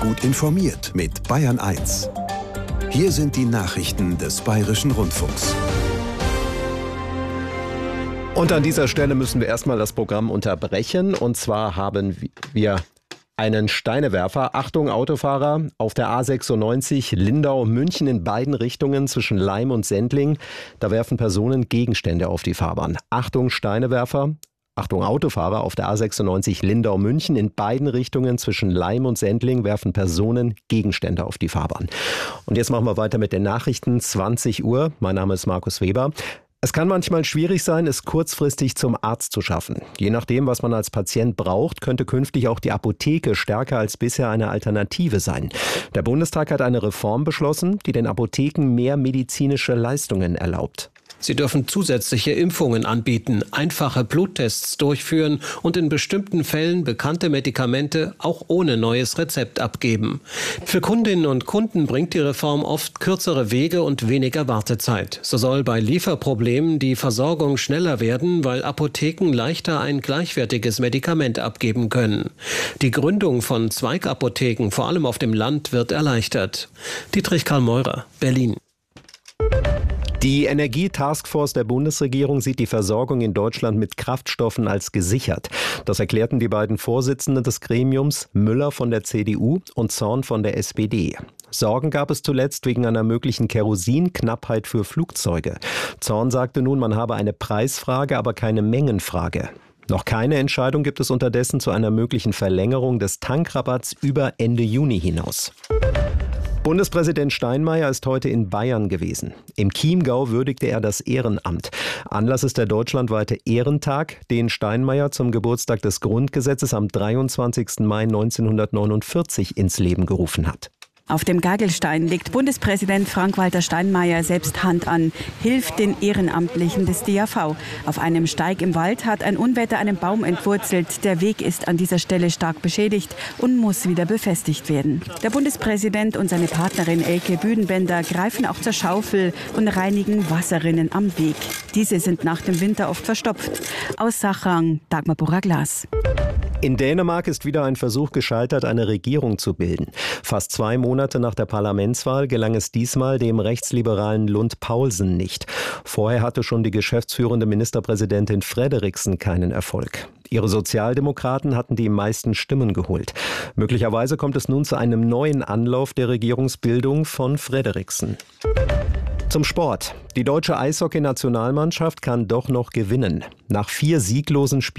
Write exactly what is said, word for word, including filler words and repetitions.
Gut informiert mit Bayern eins. Hier sind die Nachrichten des Bayerischen Rundfunks. Und an dieser Stelle müssen wir erstmal das Programm unterbrechen. Und zwar haben wir einen Steinewerfer. Achtung, Autofahrer, auf der A sechsundneunzig Lindau-München in beiden Richtungen zwischen Laim und Sendling. Da werfen Personen Gegenstände auf die Fahrbahn. Achtung, Steinewerfer. Achtung, Autofahrer, auf der A sechsundneunzig Lindau-München in beiden Richtungen zwischen Laim und Sendling werfen Personen Gegenstände auf die Fahrbahn. Und jetzt machen wir weiter mit den Nachrichten. zwanzig Uhr. Mein Name ist Markus Weber. Es kann manchmal schwierig sein, es kurzfristig zum Arzt zu schaffen. Je nachdem, was man als Patient braucht, könnte künftig auch die Apotheke stärker als bisher eine Alternative sein. Der Bundestag hat eine Reform beschlossen, die den Apotheken mehr medizinische Leistungen erlaubt. Sie dürfen zusätzliche Impfungen anbieten, einfache Bluttests durchführen und in bestimmten Fällen bekannte Medikamente auch ohne neues Rezept abgeben. Für Kundinnen und Kunden bringt die Reform oft kürzere Wege und weniger Wartezeit. So soll bei Lieferproblemen die Versorgung schneller werden, weil Apotheken leichter ein gleichwertiges Medikament abgeben können. Die Gründung von Zweigapotheken, vor allem auf dem Land, wird erleichtert. Dietrich Karl Meurer, Berlin. Die Energietaskforce der Bundesregierung sieht die Versorgung in Deutschland mit Kraftstoffen als gesichert. Das erklärten die beiden Vorsitzenden des Gremiums, Müller von der C D U und Zorn von der S P D. Sorgen gab es zuletzt wegen einer möglichen Kerosinknappheit für Flugzeuge. Zorn sagte nun, man habe eine Preisfrage, aber keine Mengenfrage. Noch keine Entscheidung gibt es unterdessen zu einer möglichen Verlängerung des Tankrabatts über Ende Juni hinaus. Bundespräsident Steinmeier ist heute in Bayern gewesen. Im Chiemgau würdigte er das Ehrenamt. Anlass ist der deutschlandweite Ehrentag, den Steinmeier zum Geburtstag des Grundgesetzes am dreiundzwanzigsten Mai neunzehnhundertneunundvierzig ins Leben gerufen hat. Auf dem Gagelstein legt Bundespräsident Frank-Walter Steinmeier selbst Hand an, hilft den Ehrenamtlichen des D A V. Auf einem Steig im Wald hat ein Unwetter einen Baum entwurzelt. Der Weg ist an dieser Stelle stark beschädigt und muss wieder befestigt werden. Der Bundespräsident und seine Partnerin Elke Büdenbender greifen auch zur Schaufel und reinigen Wasserrinnen am Weg. Diese sind nach dem Winter oft verstopft. Aus Sachrang, Dagmar Burra-Glas. In Dänemark ist wieder ein Versuch gescheitert, eine Regierung zu bilden. Fast zwei Monate nach der Parlamentswahl gelang es diesmal dem rechtsliberalen Lund Poulsen nicht. Vorher hatte schon die geschäftsführende Ministerpräsidentin Frederiksen keinen Erfolg. Ihre Sozialdemokraten hatten die meisten Stimmen geholt. Möglicherweise kommt es nun zu einem neuen Anlauf der Regierungsbildung von Frederiksen. Zum Sport. Die deutsche Eishockey-Nationalmannschaft kann doch noch gewinnen. Nach vier sieglosen Spielen